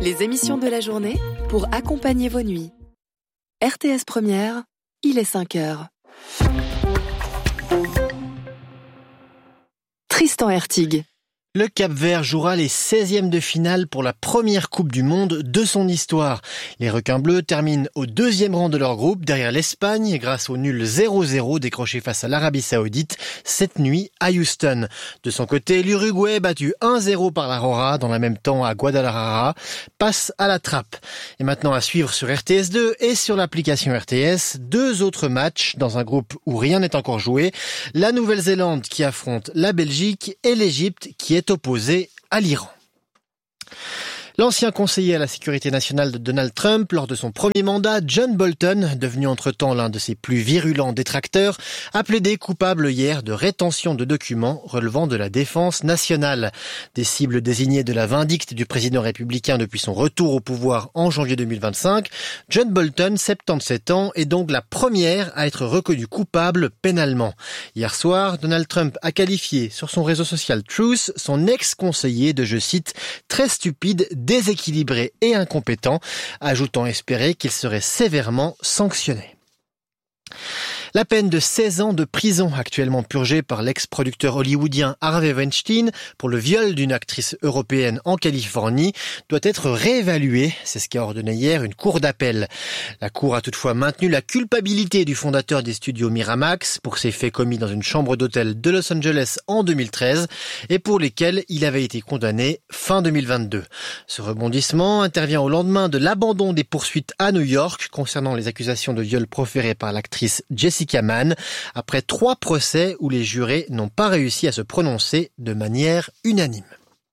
Les émissions de la journée pour accompagner vos nuits. RTS Première, il est 5h. Tristan Hertig. Le Cap-Vert jouera les 16e de finale pour la première Coupe du Monde de son histoire. Les requins bleus terminent au 2e rang de leur groupe, derrière l'Espagne, grâce au nul 0-0 décroché face à l'Arabie Saoudite cette nuit à Houston. De son côté, l'Uruguay, battu 1-0 par l'Aurora, dans le même temps à Guadalajara, passe à la trappe. Et maintenant à suivre sur RTS2 et sur l'application RTS, 2 autres matchs dans un groupe où rien n'est encore joué. La Nouvelle-Zélande qui affronte la Belgique et l'Égypte qui est opposé à l'Iran. L'ancien conseiller à la sécurité nationale de Donald Trump lors de son premier mandat, John Bolton, devenu entre-temps l'un de ses plus virulents détracteurs, a plaidé coupable hier de rétention de documents relevant de la défense nationale. Des cibles désignées de la vindicte du président républicain depuis son retour au pouvoir en janvier 2025, John Bolton, 77 ans, est donc la première à être reconnue coupable pénalement. Hier soir, Donald Trump a qualifié sur son réseau social Truth son ex-conseiller de, je cite, « très stupide, déséquilibré et incompétent », ajoutant espérer qu'il serait sévèrement sanctionné. La peine de 16 ans de prison actuellement purgée par l'ex-producteur hollywoodien Harvey Weinstein pour le viol d'une actrice européenne en Californie doit être réévaluée. C'est ce qu'a ordonné hier une cour d'appel. La cour a toutefois maintenu la culpabilité du fondateur des studios Miramax pour ces faits commis dans une chambre d'hôtel de Los Angeles en 2013 et pour lesquels il avait été condamné fin 2022. Ce rebondissement intervient au lendemain de l'abandon des poursuites à New York concernant les accusations de viol proférées par l'actrice Jessica Mann, après 3 procès où les jurés n'ont pas réussi à se prononcer de manière unanime.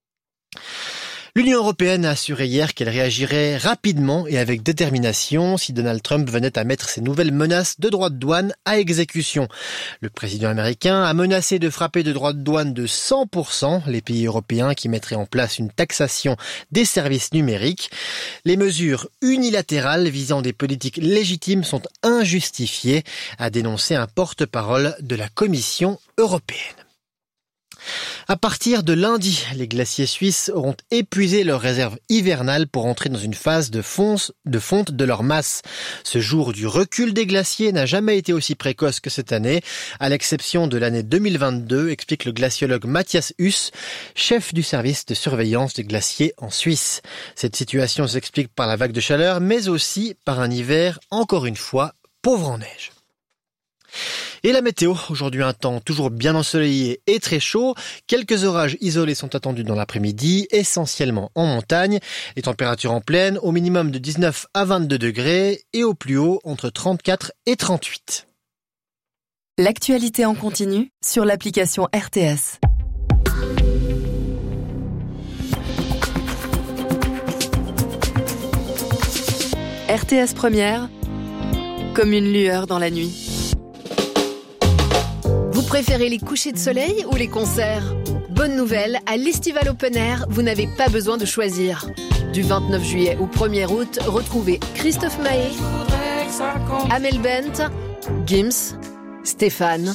L'Union européenne a assuré hier qu'elle réagirait rapidement et avec détermination si Donald Trump venait à mettre ses nouvelles menaces de droits de douane à exécution. Le président américain a menacé de frapper de droits de douane de 100% les pays européens qui mettraient en place une taxation des services numériques. Les mesures unilatérales visant des politiques légitimes sont injustifiées, a dénoncé un porte-parole de la Commission européenne. À partir de lundi, les glaciers suisses auront épuisé leurs réserves hivernales pour entrer dans une phase de fonte de leur masse. Ce jour du recul des glaciers n'a jamais été aussi précoce que cette année, à l'exception de l'année 2022, explique le glaciologue Matthias Huss, chef du service de surveillance des glaciers en Suisse. Cette situation s'explique par la vague de chaleur, mais aussi par un hiver, encore une fois, pauvre en neige. Et la météo, aujourd'hui un temps toujours bien ensoleillé et très chaud. Quelques orages isolés sont attendus dans l'après-midi, essentiellement en montagne. Les températures en plaine, au minimum de 19 à 22 degrés et au plus haut entre 34 et 38. L'actualité en continu sur l'application RTS. RTS Première, comme une lueur dans la nuit. Vous préférez les couchers de soleil ou les concerts ? Bonne nouvelle, à l'Estival Open Air, vous n'avez pas besoin de choisir. Du 29 juillet au 1er août, retrouvez Christophe Maé, Amel Bent, Gims, Stéphane,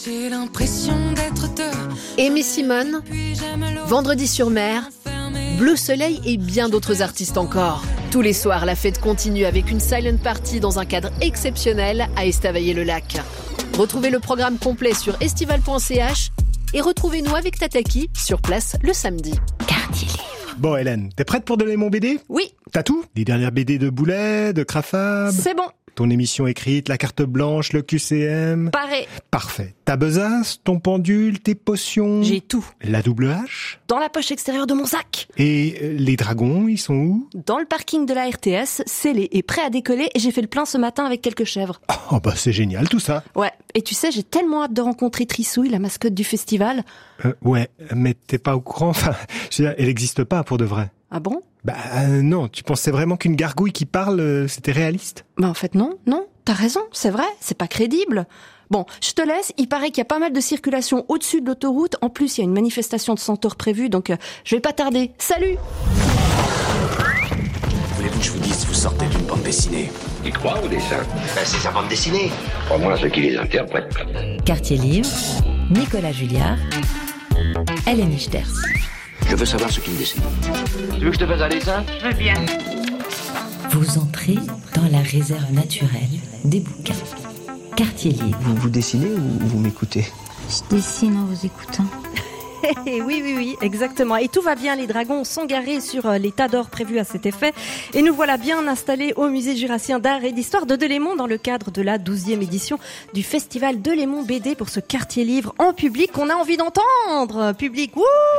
Aimé Simone, Vendredi sur mer, Bleu Soleil et bien d'autres artistes encore. Tous les soirs, la fête continue avec une silent party dans un cadre exceptionnel à Estavayer-le-Lac. Retrouvez le programme complet sur estival.ch et retrouvez-nous avec Tataki sur place le samedi. Quartier Livre. Bon Hélène, t'es prête pour donner mon BD ? Oui. T'as tout ? Les dernières BD de Boulet, de Crafab ? C'est bon. Ton émission écrite, la carte blanche, le QCM ? Paré. Parfait. Ta besace, ton pendule, tes potions ? J'ai tout. La double H ? Dans la poche extérieure de mon sac. Et les dragons, ils sont où ? Dans le parking de la RTS, scellé et prêt à décoller, et j'ai fait le plein ce matin avec quelques chèvres. Oh bah c'est génial tout ça. Ouais, et tu sais, j'ai tellement hâte de rencontrer Trissouille, la mascotte du festival. Ouais, mais t'es pas au courant, enfin, je veux dire, elle existe pas pour de vrai. Ah bon ? Non, tu pensais vraiment qu'une gargouille qui parle, c'était réaliste ? Bah en fait non, t'as raison, c'est vrai, c'est pas crédible. Bon, je te laisse, il paraît qu'il y a pas mal de circulation au-dessus de l'autoroute, en plus il y a une manifestation de centaures prévue, donc je vais pas tarder. Salut ! Voulez-vous que je vous dise, vous sortez d'une bande dessinée ? Tu crois au dessin ? C'est sa bande dessinée. Crois-moi ceux qui les interprètent. Quartier Livre, Nicolas Julliard, Hélène Ichters. Je veux savoir ce qu'il dessine. Tu veux que je te fasse un dessin? Je veux bien. Vous entrez dans la réserve naturelle des bouquins. Quartier libre. Vous dessinez ou vous m'écoutez? Je dessine en vous écoutant. Oui, exactement. Et tout va bien, les dragons sont garés sur les tas d'or prévus à cet effet. Et nous voilà bien installés au musée jurassien d'art et d'histoire de Delémont dans le cadre de la 12e édition du festival Delémont BD pour ce quartier livre en public qu'on a envie d'entendre. Public, wouh!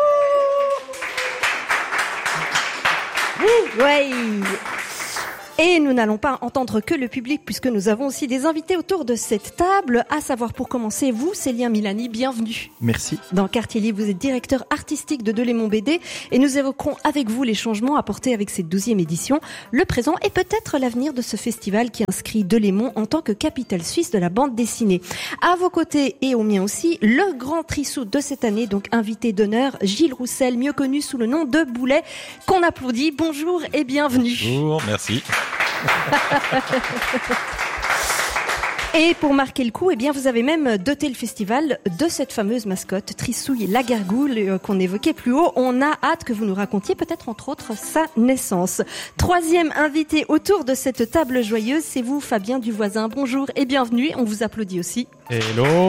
Ouais. Et nous n'allons pas entendre que le public puisque nous avons aussi des invités autour de cette table, à savoir pour commencer vous, Célien Milani, bienvenue. Merci. Dans Quartier Libre, vous êtes directeur artistique de Delémont BD et nous évoquerons avec vous les changements apportés avec cette 12e édition, le présent et peut-être l'avenir de ce festival qui inscrit Delémont en tant que capitale suisse de la bande dessinée. À vos côtés et au mien aussi, le grand trissou de cette année, donc invité d'honneur, Gilles Roussel, mieux connu sous le nom de Boulet, qu'on applaudit. Bonjour et bienvenue. Bonjour, merci. Et pour marquer le coup, eh bien, vous avez même doté le festival de cette fameuse mascotte, Trissouille la gargoule, qu'on évoquait plus haut. On a hâte que vous nous racontiez peut-être entre autres sa naissance. Troisième invité autour de cette table joyeuse, c'est vous, Fabien Duvoisin. Bonjour et bienvenue. On vous applaudit aussi. Hello.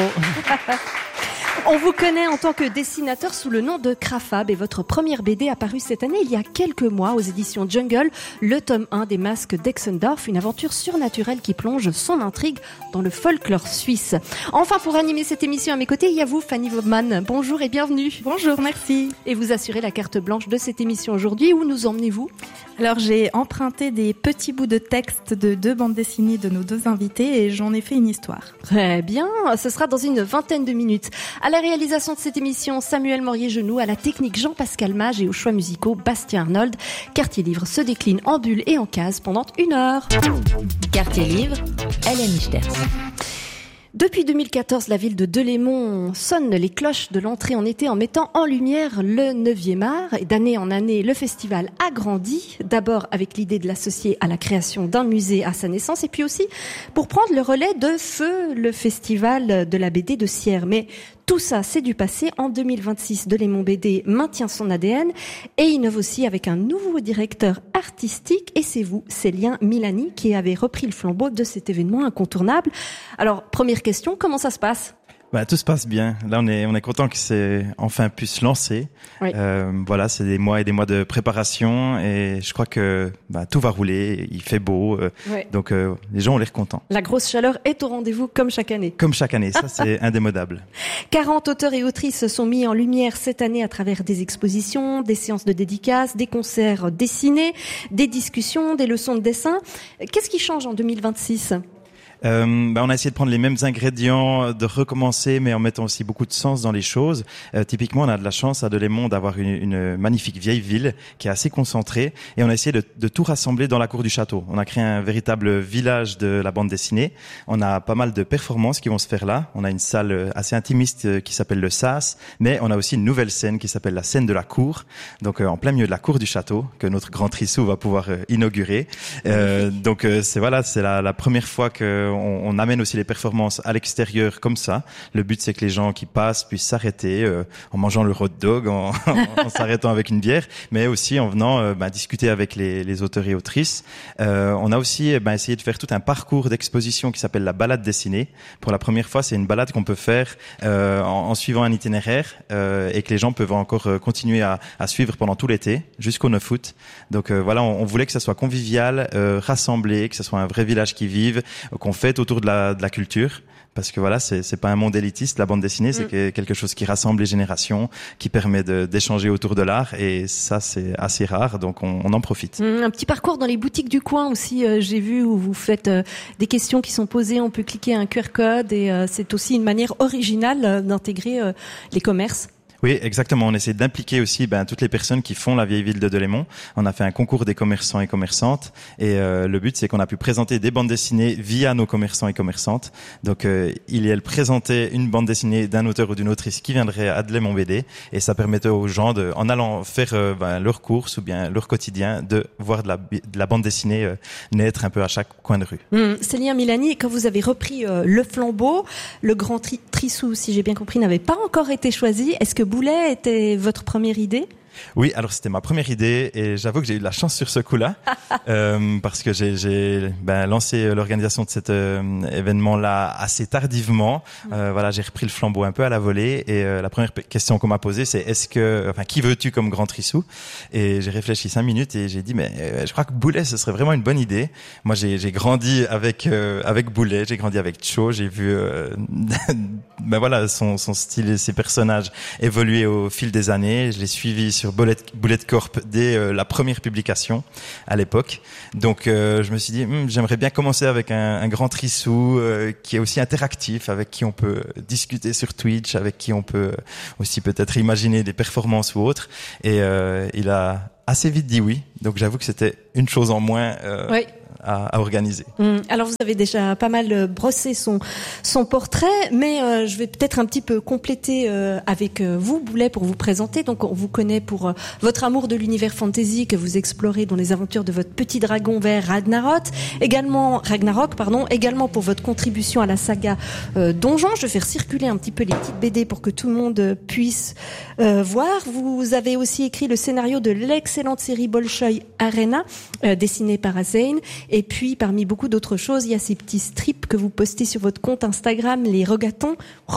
On vous connaît en tant que dessinateur sous le nom de Crafab et votre première BD apparue cette année il y a quelques mois aux éditions Jungle, le tome 1 des Masques d'Exendorf, une aventure surnaturelle qui plonge son intrigue dans le folklore suisse. Enfin, pour animer cette émission à mes côtés, il y a vous, Fanny Wobman. Bonjour et bienvenue. Bonjour, merci. Et vous assurez la carte blanche de cette émission aujourd'hui. Où nous emmenez-vous ? Alors, j'ai emprunté des petits bouts de texte de 2 bandes dessinées de nos 2 invités et j'en ai fait une histoire. Très bien, ce sera dans une vingtaine de minutes. À la réalisation de cette émission, Samuel Morier-Genoux, à la technique Jean-Pascal Mage et aux choix musicaux Bastien Arnold. Quartier Livre se décline en bulles et en cases pendant 1 heure. Quartier Livre, Hélène Ichters. Depuis 2014, la ville de Delémont sonne les cloches de l'entrée en été en mettant en lumière le 9e art. Et d'année en année, le festival a grandi, d'abord avec l'idée de l'associer à la création d'un musée à sa naissance, et puis aussi pour prendre le relais de Feu, le festival de la BD de Sierre. Mais tout ça, c'est du passé. En 2026, Delémont BD maintient son ADN et innove aussi avec un nouveau directeur artistique. Et c'est vous, Célien Milani, qui avez repris le flambeau de cet événement incontournable. Alors, première question, comment ça se passe ? Tout se passe bien. Là, on est content que c'est enfin pu se lancer. Oui. Voilà, c'est des mois et des mois de préparation et je crois que tout va rouler. Il fait beau, oui. Donc les gens ont l'air contents. La grosse chaleur est au rendez-vous comme chaque année. Comme chaque année, ça c'est indémodable. 40 auteurs et autrices sont mis en lumière cette année à travers des expositions, des séances de dédicaces, des concerts dessinés, des discussions, des leçons de dessin. Qu'est-ce qui change en 2026 ? On a essayé de prendre les mêmes ingrédients, de recommencer, mais en mettant aussi beaucoup de sens dans les choses. Typiquement, on a de la chance à Delémont d'avoir une magnifique vieille ville qui est assez concentrée, et on a essayé de tout rassembler dans la cour du château. On a créé un véritable village de la bande dessinée. On a pas mal de performances qui vont se faire là. On a une salle assez intimiste qui s'appelle le SAS, mais on a aussi une nouvelle scène qui s'appelle la scène de la cour, donc en plein milieu de la cour du château, que notre grand trissou va pouvoir inaugurer. Donc c'est la première fois que on amène aussi les performances à l'extérieur comme ça. Le but, c'est que les gens qui passent puissent s'arrêter en mangeant le hot dog, en s'arrêtant avec une bière, mais aussi en venant discuter avec les auteurs et autrices. On a aussi essayé de faire tout un parcours d'exposition qui s'appelle la balade dessinée. Pour la première fois, c'est une balade qu'on peut faire en suivant un itinéraire et que les gens peuvent encore continuer à suivre pendant tout l'été, jusqu'au 9 août. Donc on voulait que ça soit convivial, rassemblé, que ça soit un vrai village qui vive, qu'on fête autour de la culture, parce que c'est pas un monde élitiste, la bande dessinée, c'est quelque chose qui rassemble les générations, qui permet d'échanger autour de l'art, et ça c'est assez rare, donc on en profite. Un petit parcours dans les boutiques du coin aussi, j'ai vu, où vous faites des questions qui sont posées, on peut cliquer un QR code, et c'est aussi une manière originale d'intégrer les commerces. Oui, exactement. On essaie d'impliquer aussi toutes les personnes qui font la vieille ville de Delémont. On a fait un concours des commerçants et commerçantes, et le but, c'est qu'on a pu présenter des bandes dessinées via nos commerçants et commerçantes. Donc ils présentaient une bande dessinée d'un auteur ou d'une autrice qui viendrait à Delémont BD, et ça permettait aux gens, en allant faire leurs courses ou bien leur quotidien, de voir de la bande dessinée naître un peu à chaque coin de rue. Célien Milani, quand vous avez repris le flambeau, le grand trissou, si j'ai bien compris, n'avait pas encore été choisi. Est-ce que Boulet était votre première idée ? Oui, alors c'était ma première idée et j'avoue que j'ai eu de la chance sur ce coup-là parce que j'ai lancé l'organisation de cet événement-là assez tardivement. Voilà, j'ai repris le flambeau un peu à la volée et la première question qu'on m'a posée, c'est qui veux-tu comme grand trissou? Et j'ai réfléchi 5 minutes et j'ai dit je crois que Boulet ce serait vraiment une bonne idée. Moi j'ai grandi avec Boulet, j'ai grandi avec Cho, j'ai vu son style et ses personnages évoluer au fil des années. Je l'ai suivi sur Bullet Corp dès la première publication à l'époque. Donc je me suis dit j'aimerais bien commencer avec un grand trissou qui est aussi interactif, avec qui on peut discuter sur Twitch, avec qui on peut aussi peut-être imaginer des performances ou autres. Et il a assez vite dit oui. Donc j'avoue que c'était une chose en moins à organiser. Alors vous avez déjà pas mal brossé son portrait, mais je vais peut-être un petit peu compléter avec vous, Boulet, pour vous présenter. Donc on vous connaît pour votre amour de l'univers fantasy que vous explorez dans les aventures de votre petit dragon vert Ragnarok, également pour votre contribution à la saga Donjon. Je vais faire circuler un petit peu les petites BD pour que tout le monde puisse voir. Vous avez aussi écrit le scénario de l'excellente série Bolshoi Arena, dessinée par Azane. Et puis, parmi beaucoup d'autres choses, il y a ces petits strips que vous postez sur votre compte Instagram, les Rogatons.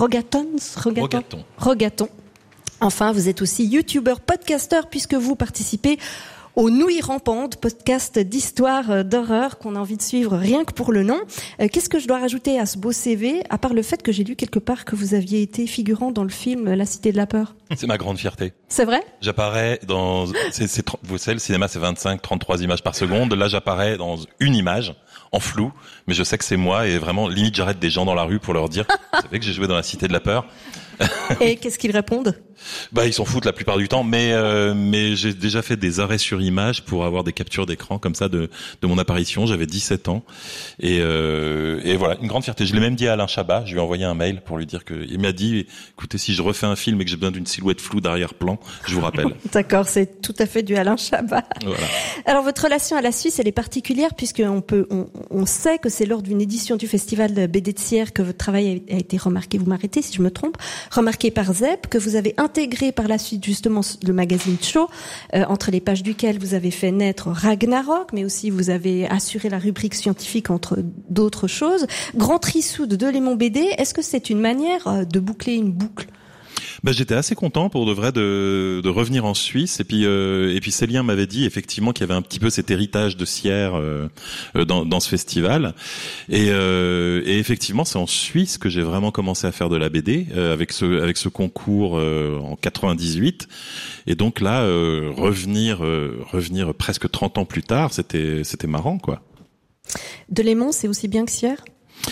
Enfin, vous êtes aussi youtubeur, podcasteur, puisque vous participez au Nouilles Rampantes, podcast d'histoire d'horreur qu'on a envie de suivre rien que pour le nom. Qu'est-ce que je dois rajouter à ce beau CV, à part le fait que j'ai lu quelque part que vous aviez été figurant dans le film La Cité de la Peur? C'est ma grande fierté. C'est vrai? J'apparais dans... vous savez, le cinéma, c'est 25-33 images par seconde. Là, j'apparais dans une image, en flou, mais je sais que c'est moi et vraiment, limite, j'arrête des gens dans la rue pour leur dire « Vous savez que j'ai joué dans La Cité de la Peur ?» Et qu'est-ce qu'ils répondent? Ils s'en foutent la plupart du temps, mais j'ai déjà fait des arrêts sur image pour avoir des captures d'écran comme ça de mon apparition. J'avais 17 ans et voilà, une grande fierté. Je l'ai même dit à Alain Chabat, je lui ai envoyé un mail pour lui dire il m'a dit écoutez, si je refais un film et que j'ai besoin d'une silhouette floue d'arrière-plan, je vous rappelle. D'accord, c'est tout à fait du Alain Chabat. Voilà. Alors votre relation à la Suisse, elle est particulière puisque on sait que c'est lors d'une édition du festival de BD de Sierre que votre travail a été remarqué, vous m'arrêtez si je me trompe, remarqué par Zep, que vous avez intégré par la suite justement le magazine Cho, entre les pages duquel vous avez fait naître Ragnarok, mais aussi vous avez assuré la rubrique scientifique entre d'autres choses. Grand trissou de Delémont BD, est-ce que c'est une manière de boucler une boucle? J'étais assez content pour de vrai de revenir en Suisse et puis Célien m'avait dit effectivement qu'il y avait un petit peu cet héritage de Sierre dans ce festival et effectivement c'est en Suisse que j'ai vraiment commencé à faire de la BD avec ce concours en 98 et donc là revenir presque 30 ans plus tard c'était marrant quoi. Delémont c'est aussi bien que Sierre?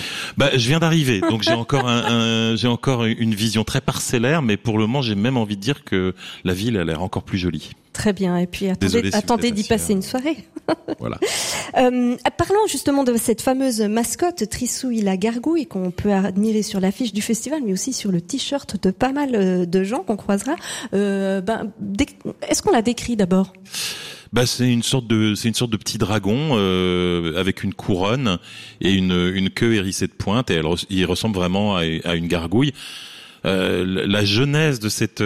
Je viens d'arriver, donc j'ai encore une vision très parcellaire, mais pour le moment, j'ai même envie de dire que la ville a l'air encore plus jolie. Très bien. Et puis attendez d'y passer une soirée. Voilà. Parlons justement de cette fameuse mascotte Trissouille la gargouille qu'on peut admirer sur l'affiche du festival, mais aussi sur le t-shirt de pas mal de gens qu'on croisera. Est-ce qu'on la décrit d'abord? C'est une sorte de petit dragon avec une couronne et une queue hérissée de pointe et il ressemble vraiment à une gargouille. La genèse de cette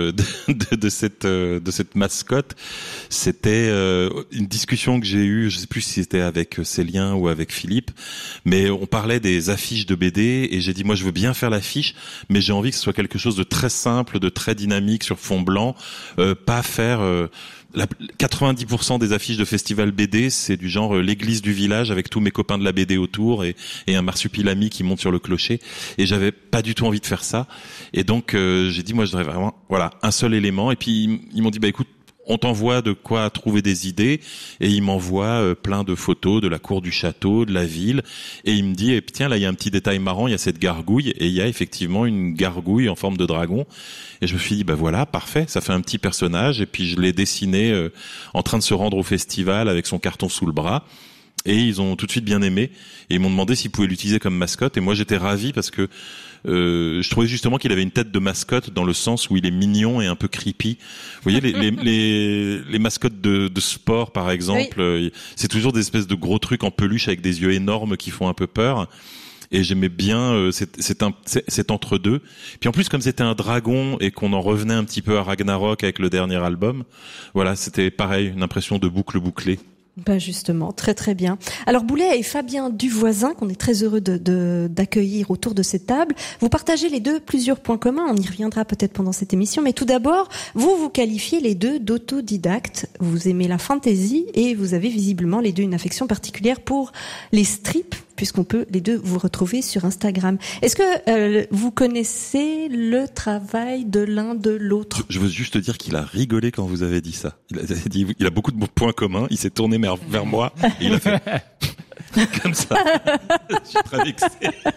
mascotte, c'était une discussion que j'ai eue, je sais plus si c'était avec Célien ou avec Philippe, mais on parlait des affiches de BD et j'ai dit moi je veux bien faire l'affiche, mais j'ai envie que ce soit quelque chose de très simple, de très dynamique sur fond blanc, pas faire 90% des affiches de festival BD, c'est du genre l'église du village avec tous mes copains de la BD autour et un marsupilami qui monte sur le clocher. Et j'avais pas du tout envie de faire ça. Et donc j'ai dit moi je voudrais vraiment un seul élément. Et puis ils m'ont dit écoute, on t'envoie de quoi trouver des idées et il m'envoie plein de photos de la cour du château, de la ville et il me dit tiens là il y a un petit détail marrant, il y a cette gargouille et il y a effectivement une gargouille en forme de dragon et je me suis dit voilà parfait, ça fait un petit personnage et puis je l'ai dessiné en train de se rendre au festival avec son carton sous le bras. Et ils ont tout de suite bien aimé et ils m'ont demandé s'ils pouvaient l'utiliser comme mascotte et moi j'étais ravi parce que je trouvais justement qu'il avait une tête de mascotte dans le sens où il est mignon et un peu creepy. Vous voyez les mascottes de sport par exemple, oui. C'est toujours des espèces de gros trucs en peluche avec des yeux énormes qui font un peu peur. et j'aimais bien c'est entre deux. Puis en plus, comme c'était un dragon et qu'on en revenait un petit peu à Ragnarok avec le dernier album, voilà, c'était pareil, une impression de boucle bouclée. Ben justement, très très bien. Alors Boulet et Fabien Duvoisin, qu'on est très heureux d'accueillir autour de cette table, vous partagez les deux plusieurs points communs, on y reviendra peut-être pendant cette émission, mais tout d'abord, vous qualifiez les deux d'autodidactes, vous aimez la fantasy et vous avez visiblement les deux une affection particulière pour les strips, puisqu'on peut les deux vous retrouver sur Instagram. Est-ce que vous connaissez le travail de l'un de l'autre ? Je veux juste te dire qu'il a rigolé quand vous avez dit ça. Il a beaucoup de points communs, il s'est tourné vers moi et il a fait comme ça. Je suis très vexé.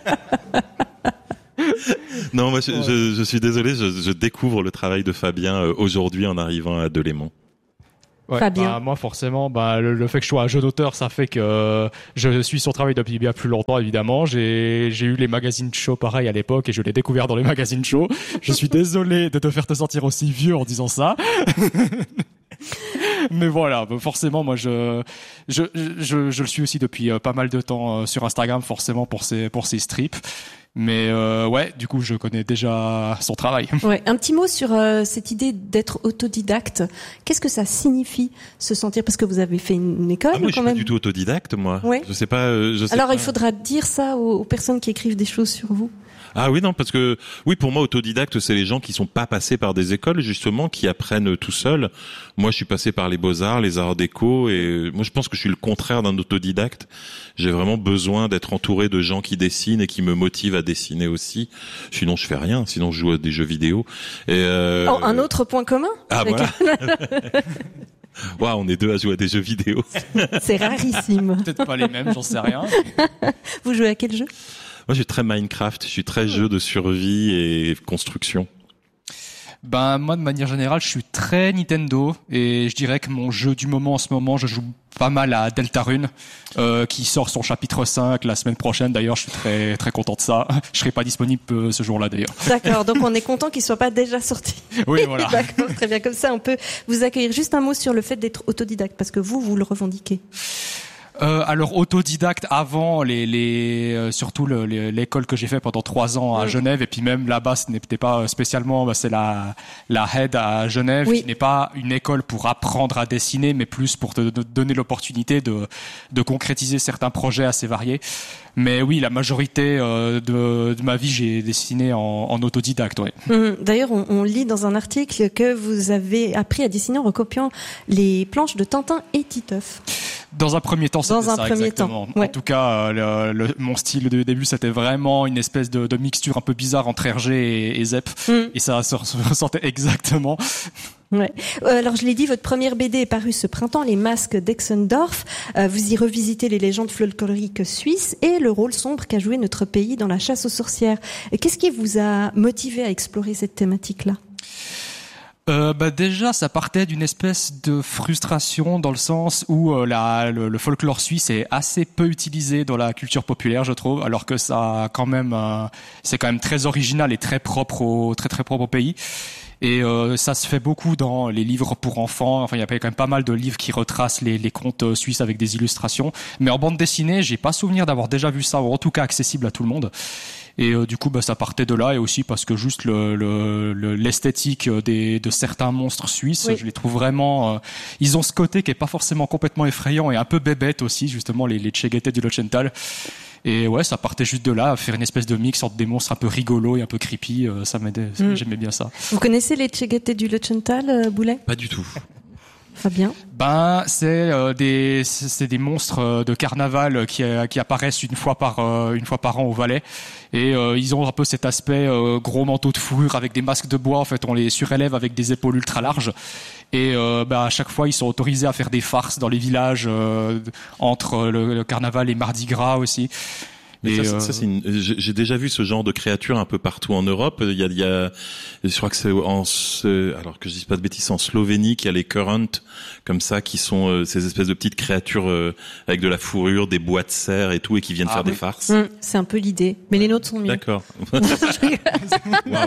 Non, moi je suis désolé, je découvre le travail de Fabien aujourd'hui en arrivant à Delémont. Ouais, Fabien. Moi forcément, le fait que je sois un jeune auteur, ça fait que je suis son travail depuis bien plus longtemps évidemment. J'ai eu les magazines show pareil à l'époque et je l'ai découvert dans les magazines show. Je suis désolé de te faire te sentir aussi vieux en disant ça. Mais voilà, forcément moi je le suis aussi depuis pas mal de temps sur Instagram forcément pour ses strips. Mais ouais, du coup, je connais déjà son travail. Ouais, un petit mot sur cette idée d'être autodidacte. Qu'est-ce que ça signifie, se sentir, parce que vous avez fait une école moi, je suis même. pas du tout autodidacte, moi. Ouais. Je sais pas. Alors, il faudra dire ça aux personnes qui écrivent des choses sur vous. Ah oui, non, parce que oui, pour moi, autodidacte, c'est les gens qui sont pas passés par des écoles, justement, qui apprennent tout seuls. Moi, je suis passé par les beaux-arts, les arts déco, et moi, je pense que je suis le contraire d'un autodidacte. J'ai vraiment besoin d'être entouré de gens qui dessinent et qui me motivent à dessiner aussi. Sinon, je fais rien. Sinon, je joue à des jeux vidéo. Et un autre point commun. Ah voilà. Waouh, on est deux à jouer à des jeux vidéo. C'est rarissime. Peut-être pas les mêmes, j'en sais rien. Vous jouez à quel jeu ? Moi, je suis très Minecraft, je suis très jeu de survie et construction. Moi, de manière générale, je suis très Nintendo et je dirais que mon jeu du moment en ce moment, je joue pas mal à Deltarune, qui sort son chapitre 5 la semaine prochaine. D'ailleurs, je suis très très content de ça. Je serai pas disponible ce jour-là d'ailleurs. D'accord, donc on est content qu'il soit pas déjà sorti. Oui, voilà. D'accord, très bien. Comme ça, on peut vous accueillir. Juste un mot sur le fait d'être autodidacte, parce que vous le revendiquez. Alors autodidacte avant surtout l'école que j'ai fait pendant 3 ans à Genève, et puis même là-bas ce n'était pas spécialement, c'est la HED à Genève, qui n'est pas une école pour apprendre à dessiner, mais plus pour te donner l'opportunité de concrétiser certains projets assez variés. Mais oui, la majorité de ma vie, j'ai dessiné en autodidacte. Ouais. D'ailleurs, on lit dans un article que vous avez appris à dessiner en recopiant les planches de Tintin et Titeuf. Dans un premier temps, c'était ça, exactement. Ouais. En tout cas, mon style de début, c'était vraiment une espèce de mixture un peu bizarre entre Hergé et Zepp. Et ça se ressentait exactement. Ouais. Alors je l'ai dit, votre première BD est parue ce printemps, Les Masques d'Exendorf. Vous y revisitez les légendes folkloriques suisses et le rôle sombre qu'a joué notre pays dans la chasse aux sorcières. Qu'est-ce qui vous a motivé à explorer cette thématique-là ? Déjà, ça partait d'une espèce de frustration dans le sens où le folklore suisse est assez peu utilisé dans la culture populaire, je trouve, alors que ça quand même c'est quand même très original et très propre au pays. Et ça se fait beaucoup dans les livres pour enfants. Enfin, il y a quand même pas mal de livres qui retracent les contes suisses avec des illustrations. Mais en bande dessinée, j'ai pas souvenir d'avoir déjà vu ça, ou en tout cas accessible à tout le monde. Et du coup, ça partait de là, et aussi parce que juste l'esthétique de certains monstres suisses, je les trouve vraiment. Ils ont ce côté qui est pas forcément complètement effrayant et un peu bébête aussi, justement les Tchegete du Lochenthal. Et ouais, ça partait juste de là, faire une espèce de mix entre des monstres un peu rigolos et un peu creepy. Ça m'aidait, j'aimais bien ça. Vous connaissez les Tchegete du Lochenthal, Boulet ? Pas du tout. Fabien ? C'est des monstres de carnaval qui apparaissent une fois par an au Valais, et ils ont un peu cet aspect gros manteau de fourrure avec des masques de bois. En fait, on les surélève avec des épaules ultra larges, et à chaque fois ils sont autorisés à faire des farces dans les villages entre le carnaval et Mardi Gras aussi. Mais j'ai déjà vu ce genre de créatures un peu partout en Europe. Il y a, je crois que c'est alors que je dise pas de bêtises, en Slovénie, qu'il y a les Current, comme ça, qui sont ces espèces de petites créatures avec de la fourrure, des bois de serre et tout, et qui viennent faire des farces. C'est un peu l'idée. Mais les nôtres sont mieux. D'accord. Waouh.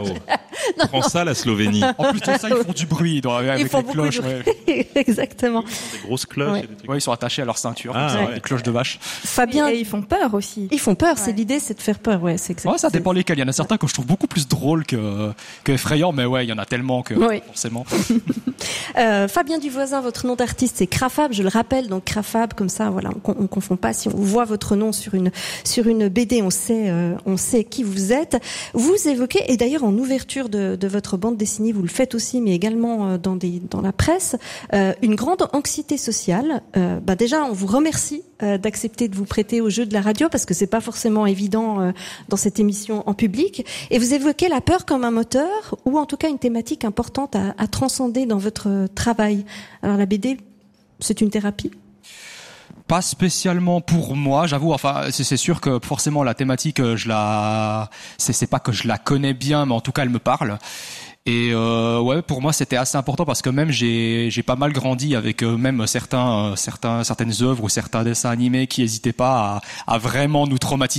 Prends ça, la Slovénie. En plus de ça, ils font du bruit avec les cloches. Exactement. Des grosses cloches. Ouais. Et des trucs. Ouais, ils sont attachés à leur ceinture, ouais. des cloches de vache. Fabien, et ils font peur aussi. Ils font peur. C'est l'idée, c'est de faire peur. Ouais, c'est exact. Ouais, ça dépend lesquels. Il y en a certains que je trouve beaucoup plus drôles que effrayants, mais ouais, il y en a tellement que forcément. Fabien Duvoisin, votre nom d'artiste c'est Crafab, je le rappelle, donc Crafab, comme ça, voilà, on confond pas. Si on voit votre nom sur une BD, on sait qui vous êtes. Vous évoquez, et d'ailleurs en ouverture de votre bande dessinée, vous le faites aussi, mais également dans la presse, une grande anxiété sociale. Déjà, on vous remercie d'accepter de vous prêter au jeu de la radio parce que c'est pas forcément évident dans cette émission en public. Et vous évoquez la peur comme un moteur ou en tout cas une thématique importante à transcender dans votre travail. Alors la BD, c'est une thérapie? Pas spécialement pour moi, j'avoue. Enfin, c'est sûr que forcément la thématique, c'est pas que je la connais bien, mais en tout cas elle me parle. Et ouais, pour moi c'était assez important parce que même j'ai pas mal grandi avec même certaines œuvres ou certains dessins animés qui hésitaient pas à vraiment nous traumatiser.